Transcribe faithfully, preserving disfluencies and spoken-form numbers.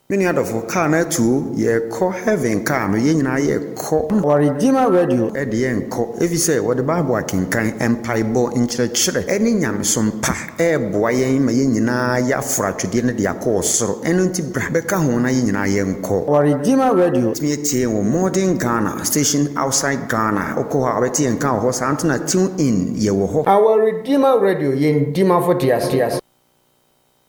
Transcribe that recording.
Many other for car na two ye call heaven car no yen na ye call or Redeemer Radio at the end call if you say what the Bible can kind empire bo in church any yam some pa air boy ma yen na ya fra to the dia course so enti bra beka ho na yen na yen call or Redeemer Radio me tie wo modern Ghana station outside Ghana okoha abeti en kan ho sa antena tune in ye wo ho our Redeemer Radio yen dima for dias dias